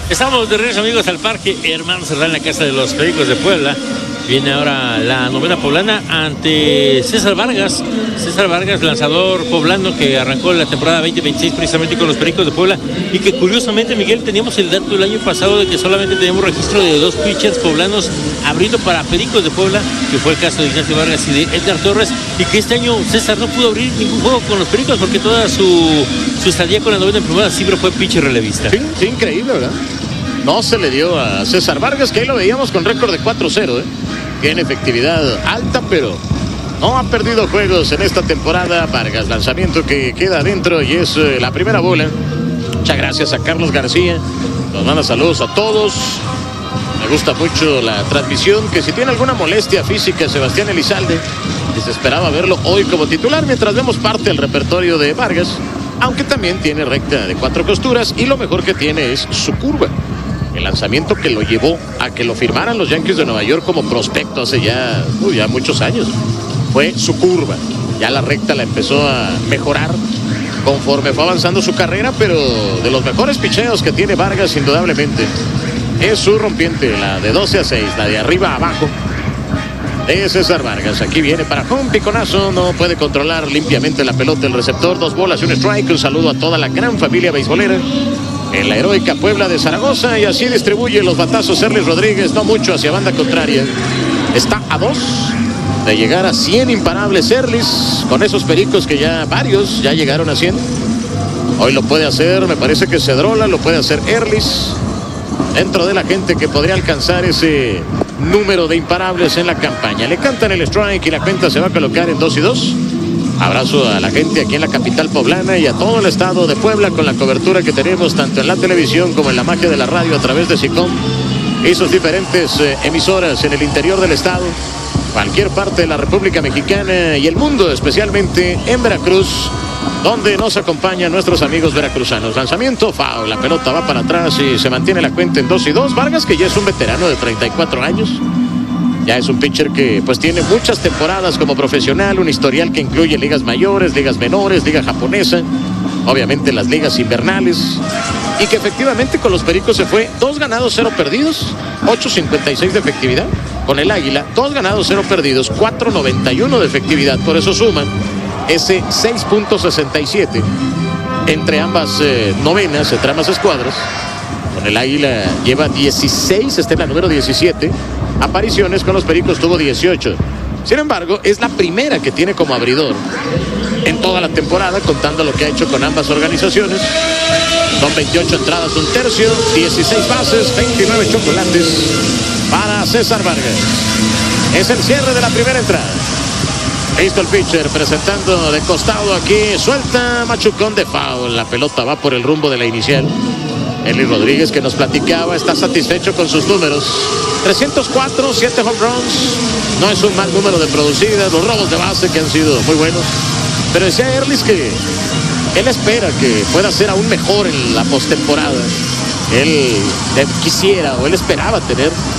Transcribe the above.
Estamos de regreso, amigos, al Parque Hermano Cerdán, en la casa de los Pericos de Puebla. Viene ahora la novena poblana ante César Vargas. César Vargas, lanzador poblano que arrancó la temporada 2026 precisamente con los Pericos de Puebla. Y que curiosamente, Miguel, teníamos el dato del año pasado de que solamente teníamos registro de 2 pitchers poblanos abriendo para Pericos de Puebla, que fue el caso de Ignacio Vargas y de Edgar Torres. Y que este año César no pudo abrir ningún juego con los Pericos porque toda su estadía con la novena en primera siempre fue pitcher relevista. Sí, increíble, ¿verdad? No se le dio a César Vargas, que ahí lo veíamos con récord de 4-0, ¿eh? Tiene efectividad alta, pero no ha perdido juegos en esta temporada. Vargas, lanzamiento que queda adentro y es la primera bola. Muchas gracias a Carlos García. Nos manda saludos a todos. Me gusta mucho la transmisión. Que si tiene alguna molestia física, Sebastián Elizalde, desesperaba verlo hoy como titular, mientras vemos parte del repertorio de Vargas, aunque también tiene recta de 4 costuras y lo mejor que tiene es su curva. El lanzamiento que lo llevó a que lo firmaran los Yankees de Nueva York como prospecto hace ya muchos años fue su curva. Ya la recta la empezó a mejorar conforme fue avanzando su carrera, pero de los mejores picheos que tiene Vargas indudablemente es su rompiente, la de 12-6, la de arriba a abajo de César Vargas. Aquí viene para un piconazo, no puede controlar limpiamente la pelota el receptor. 2 bolas y un strike. Un saludo a toda la gran familia beisbolera en la heroica Puebla de Zaragoza, y así distribuye los batazos Erlis Rodríguez, no mucho hacia banda contraria. Está a 2 de llegar a 100 imparables Erlis, con esos Pericos que ya varios ya llegaron a 100. Hoy lo puede hacer, me parece que Cedrola, lo puede hacer Erlis, dentro de la gente que podría alcanzar ese número de imparables en la campaña. Le cantan el strike y la cuenta se va a colocar en 2-2. Abrazo a la gente aquí en la capital poblana y a todo el estado de Puebla con la cobertura que tenemos tanto en la televisión como en la magia de la radio a través de SICOM y sus diferentes emisoras en el interior del estado, cualquier parte de la República Mexicana y el mundo, especialmente en Veracruz, donde nos acompañan nuestros amigos veracruzanos. Lanzamiento, foul, la pelota va para atrás y se mantiene la cuenta en 2-2. Vargas, que ya es un veterano de 34 años. Ya es un pitcher que pues tiene muchas temporadas como profesional, un historial que incluye ligas mayores, ligas menores, liga japonesa, obviamente las ligas invernales, y que efectivamente con los Pericos se fue 2 ganados, 0 perdidos, 8.56 de efectividad. Con el Águila, 2 ganados, 0 perdidos, 4.91 de efectividad. Por eso suman ese 6.67 entre ambas novenas, entre ambas escuadras. Con el Águila lleva 16, está en la número 17. Apariciones, con los Pericos tuvo 18. Sin embargo, es la primera que tiene como abridor en toda la temporada, contando lo que ha hecho con ambas organizaciones. Son 28 entradas, 1/3, 16 bases, 29 chocolates para César Vargas. Es el cierre de la primera entrada. Listo el pitcher, presentando de costado aquí, suelta machucón de foul. La pelota va por el rumbo de la inicial. Erlis Rodríguez, que nos platicaba, está satisfecho con sus números. 304, 7 home runs. No es un mal número de producidas. Los robos de base que han sido muy buenos. Pero decía Erlis que él espera que pueda ser aún mejor en la postemporada. Él quisiera, o él esperaba tener